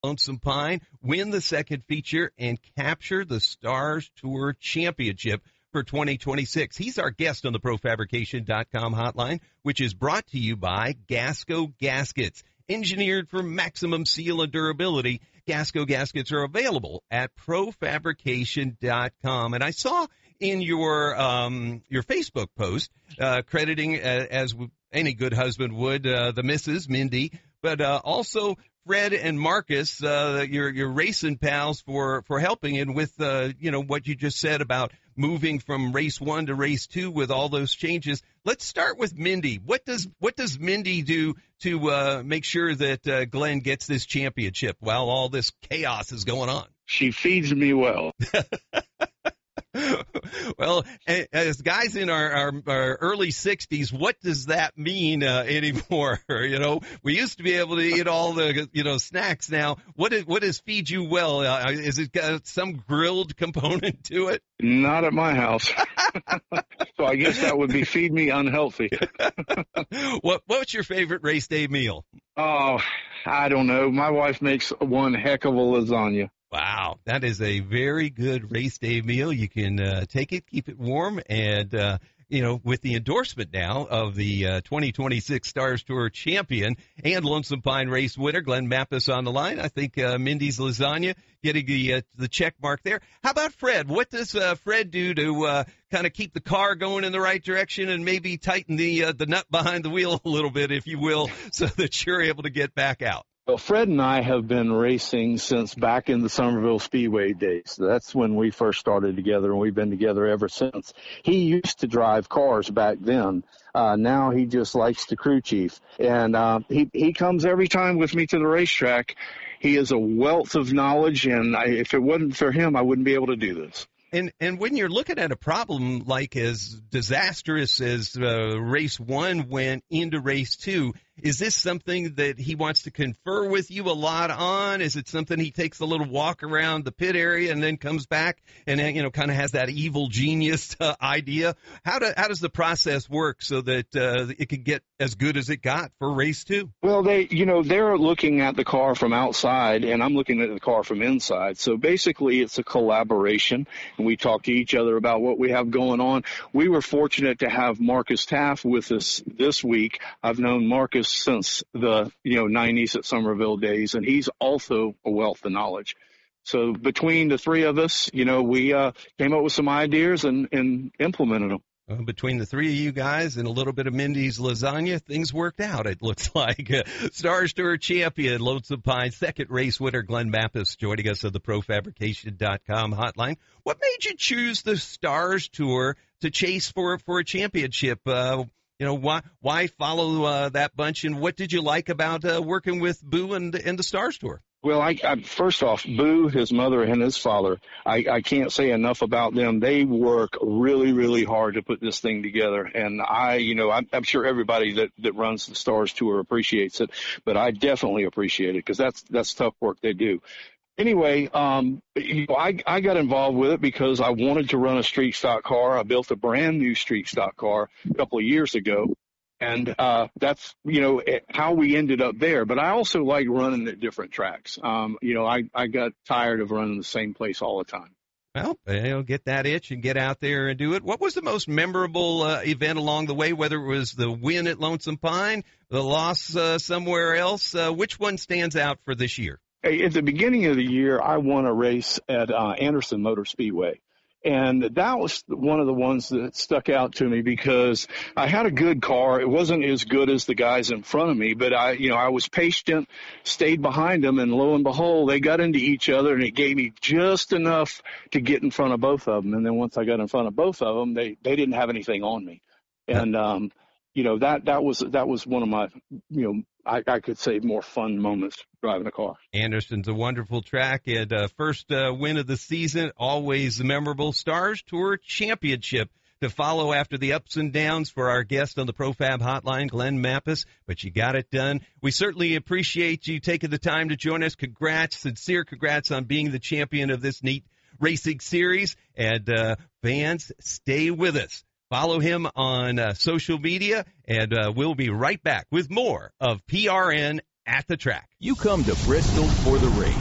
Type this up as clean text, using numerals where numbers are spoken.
Lonesome Pine, win the second feature, and capture the Stars Tour Championship for 2026. He's our guest on the ProFabrication.com hotline, which is brought to you by Gasco Gaskets. Engineered for maximum seal and durability, Gasco Gaskets are available at ProFabrication.com. And I saw in your Facebook post, crediting, as any good husband would, the Mrs. Mindy, but also Fred and Marcus, your racing pals, for helping, and with what you just said about moving from race 1 to race 2 with all those changes. Let's start with Mindy. What does Mindy do to make sure that Glenn gets this championship while all this chaos is going on? She feeds me well. Well, as guys in our early 60s, what does that mean anymore? We used to be able to eat all the snacks. Now, what is feed you well? Is it got some grilled component to it? Not at my house. So I guess that would be feed me unhealthy. What's your favorite race day meal? Oh, I don't know. My wife makes one heck of a lasagna. Wow, that is a very good race day meal. You can take it, keep it warm, and, with the endorsement now of the 2026 Stars Tour champion and Lonesome Pine race winner, Glenn Mappus, on the line. I think Mindy's lasagna getting the check mark there. How about Fred? What does Fred do to kind of keep the car going in the right direction and maybe tighten the nut behind the wheel a little bit, if you will, so that you're able to get back out? Well, Fred and I have been racing since back in the Somerville Speedway days. That's when we first started together, and we've been together ever since. He used to drive cars back then. Now he just likes to crew chief. And he comes every time with me to the racetrack. He is a wealth of knowledge, and if it wasn't for him, I wouldn't be able to do this. And when you're looking at a problem like as disastrous as race 1 went into race 2, is this something that he wants to confer with you a lot on? Is it something he takes a little walk around the pit area and then comes back and kind of has that evil genius idea? How does the process work so that it could get as good as it got for race 2? Well, they're looking at the car from outside, and I'm looking at the car from inside. So basically, it's a collaboration, and we talk to each other about what we have going on. We were fortunate to have Marcus Taff with us this week. I've known Marcus since the 90s at Somerville days, and he's also a wealth of knowledge. So between the three of us, we came up with some ideas and implemented them. Between the three of you guys and a little bit of Mindy's lasagna, things worked out, it looks like. Stars Tour champion, Lonesome Pine, second race winner, Glenn Mappus, joining us on the ProFabrication.com hotline. What made you choose the Stars Tour to chase for a championship? Why follow that bunch, and what did you like about working with Boo and the Stars Tour? Well, I first off, Boo, his mother, and his father, I can't say enough about them. They work really, really hard to put this thing together. And I'm sure everybody that runs the Stars Tour appreciates it, but I definitely appreciate it because that's tough work they do. Anyway, I got involved with it because I wanted to run a street stock car. I built a brand new street stock car a couple of years ago. And that's, how we ended up there. But I also like running at different tracks. I got tired of running the same place all the time. Well, get that itch and get out there and do it. What was the most memorable event along the way, whether it was the win at Lonesome Pine, the loss somewhere else? Which one stands out for this year? Hey, at the beginning of the year, I won a race at Anderson Motor Speedway. And that was one of the ones that stuck out to me because I had a good car. It wasn't as good as the guys in front of me, but I was patient, stayed behind them, and lo and behold, they got into each other, and it gave me just enough to get in front of both of them. And then once I got in front of both of them, they didn't have anything on me. And, that was one of my, I could say more fun moments driving a car. Anderson's a wonderful track, and first win of the season, always memorable. Stars Tour Championship to follow after the ups and downs for our guest on the ProFab Hotline, Glenn Mappus, but you got it done. We certainly appreciate you taking the time to join us. Congrats, sincere congrats on being the champion of this neat racing series, and fans, stay with us. Follow him on social media, and we'll be right back with more of PRN at the track. You come to Bristol for the race.